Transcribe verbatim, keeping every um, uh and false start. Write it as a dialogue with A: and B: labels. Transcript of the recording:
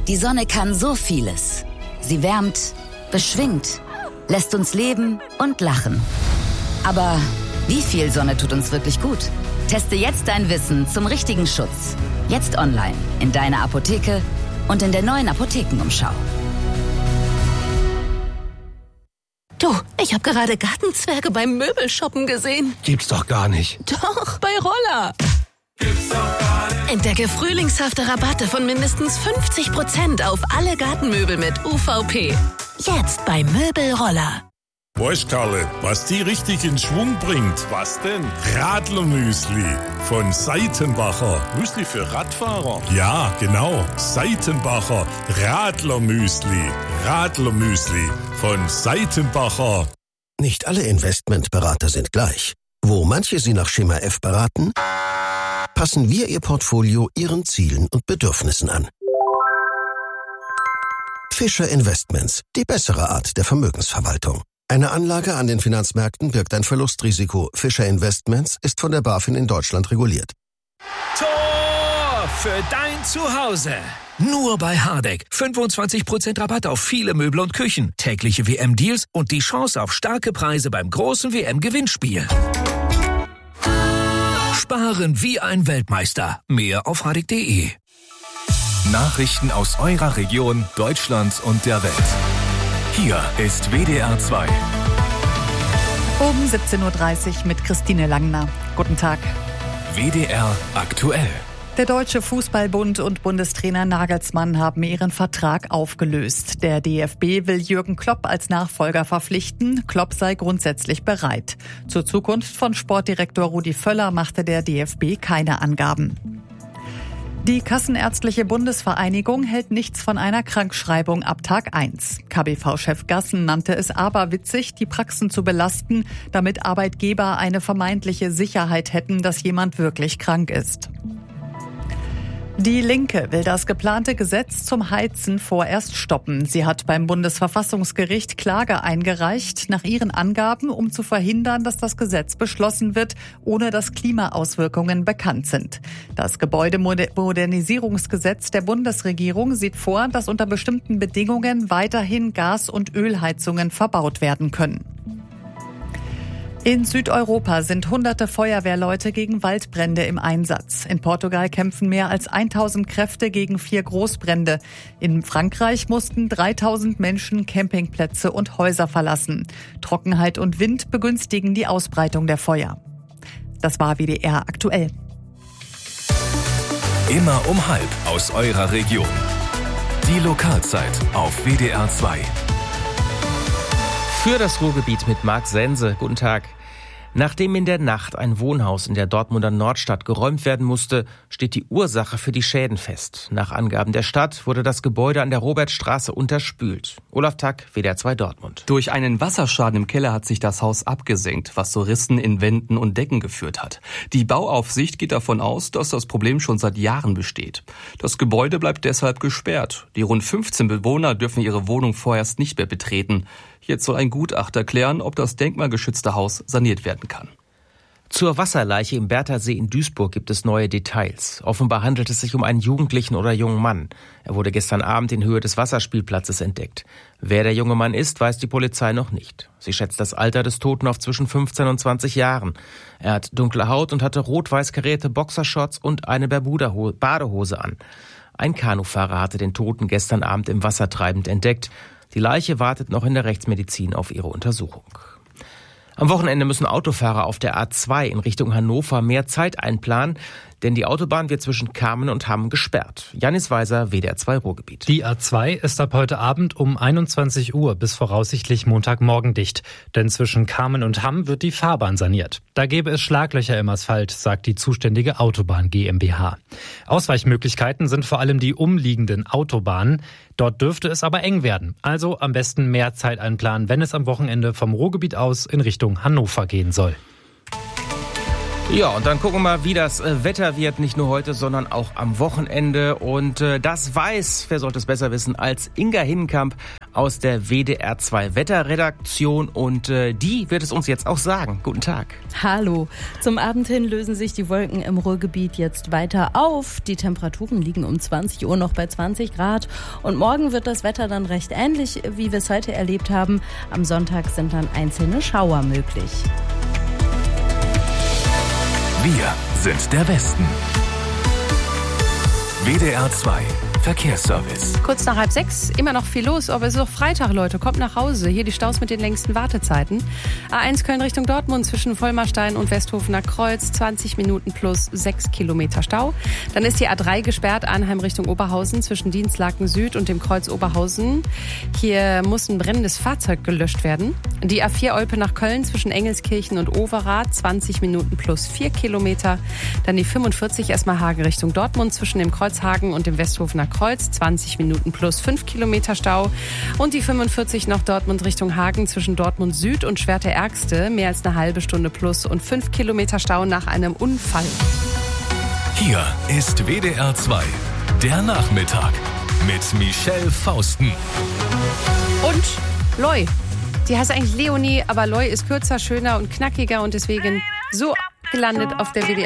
A: Die Sonne kann so vieles. Sie wärmt, beschwingt, lässt uns leben und lachen. Aber wie viel Sonne tut uns wirklich gut? Teste jetzt dein Wissen zum richtigen Schutz. Jetzt online, in deiner Apotheke und in der neuen Apothekenumschau.
B: Du, ich habe gerade Gartenzwerge beim Möbelshoppen gesehen.
C: Gibt's doch gar nicht.
B: Doch, bei Roller. Gibt's doch gar nicht. Entdecke frühlingshafte Rabatte von mindestens fünfzig Prozent auf alle Gartenmöbel mit U V P. Jetzt bei Möbelroller.
D: Weißt, Karle, was die richtig in Schwung bringt?
C: Was denn?
D: Radlermüsli von Seitenbacher.
C: Müsli für Radfahrer?
D: Ja, genau. Seitenbacher Radlermüsli. Radlermüsli von Seitenbacher.
E: Nicht alle Investmentberater sind gleich. Wo manche Sie nach Schema F beraten, passen wir Ihr Portfolio Ihren Zielen und Bedürfnissen an. Fischer Investments, die bessere Art der Vermögensverwaltung. Eine Anlage an den Finanzmärkten birgt ein Verlustrisiko. Fischer Investments ist von der BaFin in Deutschland reguliert.
F: Tor für dein Zuhause. Nur bei Hardegg. fünfundzwanzig Prozent Rabatt auf viele Möbel und Küchen, tägliche W M-Deals und die Chance auf starke Preise beim großen W M-Gewinnspiel. Sparen wie ein Weltmeister. Mehr auf hardegg punkt de.
G: Nachrichten aus eurer Region, Deutschland und der Welt. Hier ist W D R zwei.
H: Um siebzehn Uhr dreißig mit Christine Langner. Guten Tag.
G: W D R aktuell.
H: Der Deutsche Fußballbund und Bundestrainer Nagelsmann haben ihren Vertrag aufgelöst. Der D F B will Jürgen Klopp als Nachfolger verpflichten. Klopp sei grundsätzlich bereit. Zur Zukunft von Sportdirektor Rudi Völler machte der D F B keine Angaben. Die Kassenärztliche Bundesvereinigung hält nichts von einer Krankschreibung ab Tag eins. K B V-Chef Gassen nannte es aberwitzig, die Praxen zu belasten, damit Arbeitgeber eine vermeintliche Sicherheit hätten, dass jemand wirklich krank ist. Die Linke will das geplante Gesetz zum Heizen vorerst stoppen. Sie hat beim Bundesverfassungsgericht Klage eingereicht, nach ihren Angaben, um zu verhindern, dass das Gesetz beschlossen wird, ohne dass Klimaauswirkungen bekannt sind. Das Gebäudemodernisierungsgesetz der Bundesregierung sieht vor, dass unter bestimmten Bedingungen weiterhin Gas- und Ölheizungen verbaut werden können. In Südeuropa sind hunderte Feuerwehrleute gegen Waldbrände im Einsatz. In Portugal kämpfen mehr als tausend Kräfte gegen vier Großbrände. In Frankreich mussten dreitausend Menschen Campingplätze und Häuser verlassen. Trockenheit und Wind begünstigen die Ausbreitung der Feuer. Das war W D R aktuell.
G: Immer um halb aus eurer Region. Die Lokalzeit auf W D R zwei.
I: Für das Ruhrgebiet mit Marc Sense. Guten Tag. Nachdem in der Nacht ein Wohnhaus in der Dortmunder Nordstadt geräumt werden musste, steht die Ursache für die Schäden fest. Nach Angaben der Stadt wurde das Gebäude an der Robertstraße unterspült. Olaf Tack, W D R zwei Dortmund.
J: Durch einen Wasserschaden im Keller hat sich das Haus abgesenkt, was zu Rissen in Wänden und Decken geführt hat. Die Bauaufsicht geht davon aus, dass das Problem schon seit Jahren besteht. Das Gebäude bleibt deshalb gesperrt. Die rund fünfzehn Bewohner dürfen ihre Wohnung vorerst nicht mehr betreten. Jetzt soll ein Gutachter klären, ob das denkmalgeschützte Haus saniert werden kann.
I: Zur Wasserleiche im Berthersee in Duisburg gibt es neue Details. Offenbar handelt es sich um einen Jugendlichen oder jungen Mann. Er wurde gestern Abend in Höhe des Wasserspielplatzes entdeckt. Wer der junge Mann ist, weiß die Polizei noch nicht. Sie schätzt das Alter des Toten auf zwischen fünfzehn und zwanzig Jahren. Er hat dunkle Haut und hatte rot-weiß karierte Boxershorts und eine Bermuda-Badehose an. Ein Kanufahrer hatte den Toten gestern Abend im Wasser treibend entdeckt. Die Leiche wartet noch in der Rechtsmedizin auf ihre Untersuchung. Am Wochenende müssen Autofahrer auf der A zwei in Richtung Hannover mehr Zeit einplanen, denn die Autobahn wird zwischen Kamen und Hamm gesperrt. Janis Weiser, W D R zwei Ruhrgebiet.
K: Die A zwei ist ab heute Abend um einundzwanzig Uhr bis voraussichtlich Montagmorgen dicht, denn zwischen Kamen und Hamm wird die Fahrbahn saniert. Da gäbe es Schlaglöcher im Asphalt, sagt die zuständige Autobahn GmbH. Ausweichmöglichkeiten sind vor allem die umliegenden Autobahnen. Dort dürfte es aber eng werden. Also am besten mehr Zeit einplanen, wenn es am Wochenende vom Ruhrgebiet aus in Richtung Hannover gehen soll.
I: Ja, und dann gucken wir mal, wie das Wetter wird, nicht nur heute, sondern auch am Wochenende. Und das weiß, wer sollte es besser wissen, als Inga Hinnenkamp aus der W D R zwei Wetterredaktion und äh, die wird es uns jetzt auch sagen. Guten Tag.
L: Hallo. Zum Abend hin lösen sich die Wolken im Ruhrgebiet jetzt weiter auf. Die Temperaturen liegen um zwanzig Uhr noch bei zwanzig Grad und morgen wird das Wetter dann recht ähnlich, wie wir es heute erlebt haben. Am Sonntag sind dann einzelne Schauer möglich.
G: Wir sind der Westen. W D R zwei Verkehrsservice.
M: Kurz nach halb sechs, immer noch viel los, aber es ist auch Freitag, Leute. Kommt nach Hause. Hier die Staus mit den längsten Wartezeiten. A eins Köln Richtung Dortmund zwischen Vollmarstein und Westhofener Kreuz. zwanzig Minuten plus sechs Kilometer Stau. Dann ist die A drei gesperrt, Arnheim Richtung Oberhausen zwischen Dienstlaken Süd und dem Kreuz Oberhausen. Hier muss ein brennendes Fahrzeug gelöscht werden. Die A vier Olpe nach Köln zwischen Engelskirchen und Overath. zwanzig Minuten plus vier Kilometer. Dann die fünfundvierzig Esmahagen Richtung Dortmund zwischen dem Kreuzhagen und dem Westhofener Kreuz, zwanzig Minuten plus fünf Kilometer Stau. Und die fünfundvierzig nach Dortmund Richtung Hagen zwischen Dortmund Süd und Schwerte-Ärgste, mehr als eine halbe Stunde plus und fünf Kilometer Stau nach einem Unfall.
G: Hier ist W D R zwei, der Nachmittag mit Michelle Fausten.
M: Und Loi. Die heißt eigentlich Leonie, aber Loi ist kürzer, schöner und knackiger und deswegen so gelandet auf der W D R